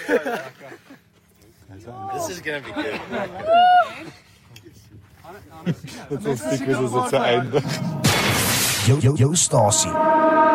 This is gonna be good. Het was dik weer zo zet ze einde. Jostasie.